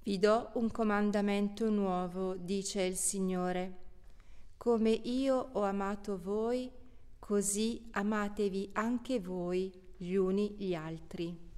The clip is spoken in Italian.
Vi do un comandamento nuovo, dice il Signore. Come io ho amato voi, così amatevi anche voi gli uni gli altri.